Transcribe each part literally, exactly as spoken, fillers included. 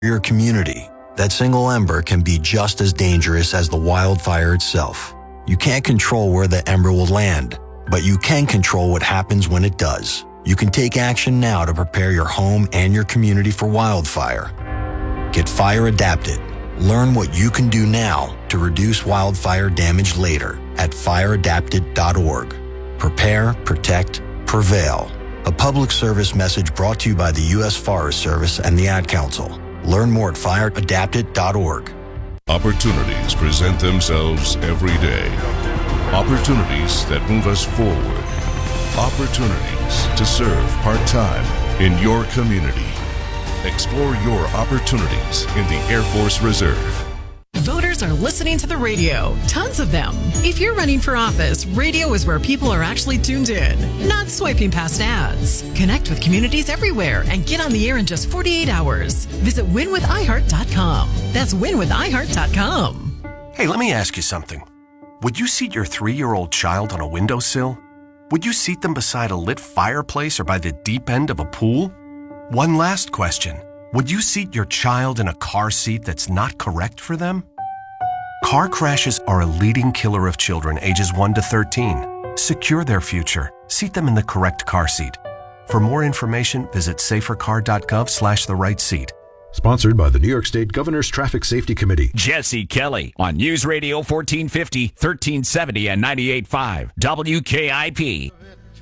your community. That single ember can be just as dangerous as the wildfire itself. You can't control where the ember will land, but you can control what happens when it does. You can take action now to prepare your home and your community for wildfire. Get fire adapted. Learn what you can do now to reduce wildfire damage later at fire adapted dot org. Prepare, protect, prevail. A public service message brought to you by the U S Forest Service and the Ad Council. Learn more at fire adapted dot org. Opportunities present themselves every day. Opportunities that move us forward. Opportunities to serve part-time in your community. Explore your opportunities in the Air Force Reserve. Voters are listening to the radio. Tons of them. If you're running for office, radio is where people are actually tuned in, not swiping past ads. Connect with communities everywhere and get on the air in just forty-eight hours. Visit win with i heart dot com. That's win with i heart dot com. Hey, let me ask you something. Would you seat your three-year-old child on a windowsill? Would you seat them beside a lit fireplace or by the deep end of a pool? One last question. Would you seat your child in a car seat that's not correct for them? Car crashes are a leading killer of children ages one to thirteen. Secure their future. Seat them in the correct car seat. For more information, visit safer car dot gov slash the right seat. Sponsored by the New York State Governor's Traffic Safety Committee. Jesse Kelly on News Radio fourteen fifty, thirteen seventy, and ninety-eight point five W K I P.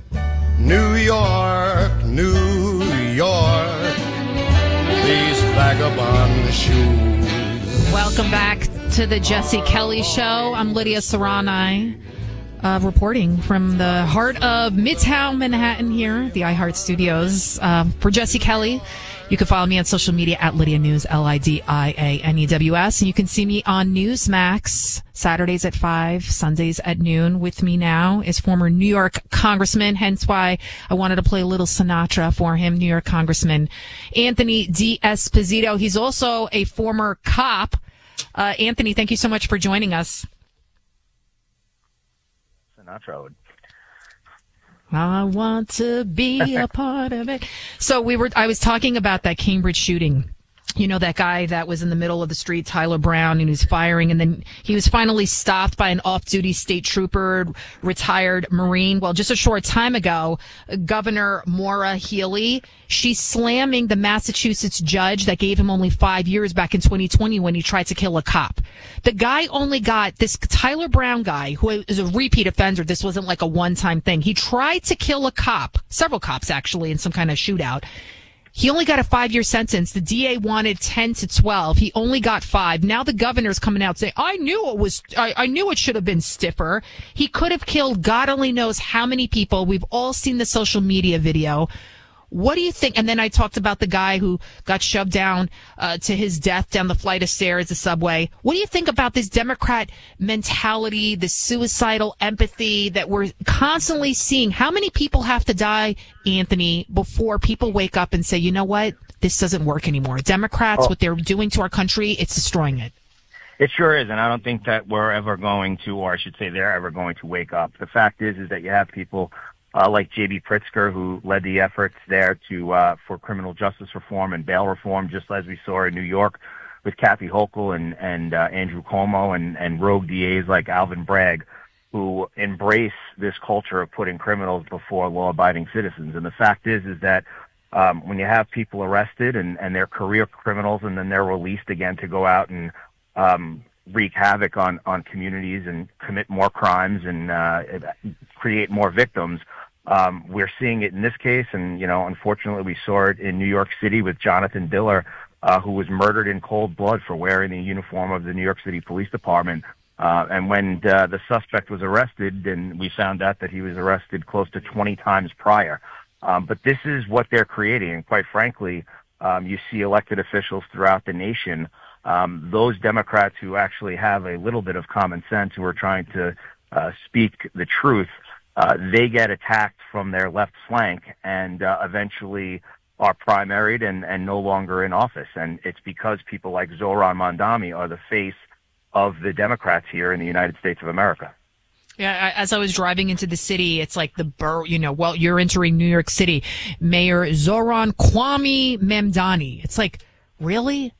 New York, New York, these vagabond shoes. Welcome back to the Jesse Kelly Show. I'm Lydia Serrani, uh, reporting from the heart of Midtown Manhattan here, the iHeart Studios. Uh, for Jesse Kelly, you can follow me on social media at Lydia News, L I D I A N E W S. And you can see me on Newsmax, Saturdays at five, Sundays at noon. With me now is former New York Congressman, hence why I wanted to play a little Sinatra for him, New York Congressman Anthony D'Esposito. He's also a former cop. Uh, Anthony, thank you so much for joining us. Sinatra would. I want to be a part of it. So we were, I was talking about that Cambridge shooting. You know, that guy that was in the middle of the street, Tyler Brown, and he was firing, and then he was finally stopped by an off-duty state trooper, retired Marine. Well, just a short time ago, Governor Maura Healey, she's slamming the Massachusetts judge that gave him only five years back in twenty twenty when he tried to kill a cop. The guy only got, this Tyler Brown guy, who is a repeat offender, this wasn't like a one-time thing. He tried to kill a cop, several cops actually, in some kind of shootout. He only got a five-year sentence. The D A wanted ten to twelve. He only got five. Now the governor's coming out saying, I knew it was, I, I knew it should have been stiffer. He could have killed God only knows how many people. We've all seen the social media video. What do you think? And then I talked about the guy who got shoved down uh, to his death down the flight of stairs, the subway. What do you think about this Democrat mentality, this suicidal empathy that we're constantly seeing? How many people have to die, Anthony, before people wake up and say, you know what, this doesn't work anymore? Democrats, oh. what they're doing to our country, it's destroying it. It sure is, and I don't think that we're ever going to, or I should say they're ever going to wake up. The fact is, is that you have people Uh, like J B Pritzker, who led the efforts there to uh, for criminal justice reform and bail reform, just as we saw in New York with Kathy Hochul and and uh, Andrew Cuomo and and rogue D As like Alvin Bragg, who embrace this culture of putting criminals before law-abiding citizens. And the fact is, is that um, when you have people arrested and and they're career criminals and then they're released again to go out and um, wreak havoc on on communities and commit more crimes and uh, create more victims. Um, we're seeing it in this case, and, you know, unfortunately we saw it in New York City with Jonathan Diller, uh, who was murdered in cold blood for wearing the uniform of the New York City Police Department. Uh, and when uh, the suspect was arrested, and we found out that he was arrested close to twenty times prior. Um, but this is what they're creating, and quite frankly, um, you see elected officials throughout the nation, um, those Democrats who actually have a little bit of common sense, who are trying to uh, speak the truth, Uh, they get attacked from their left flank and uh, eventually are primaried and, and no longer in office. And it's because people like Zohran Mamdani are the face of the Democrats here in the United States of America. Yeah, as I was driving into the city, it's like the borough, you know, well, you're entering New York City. Mayor Zohran Kwame Mamdani. It's like, really?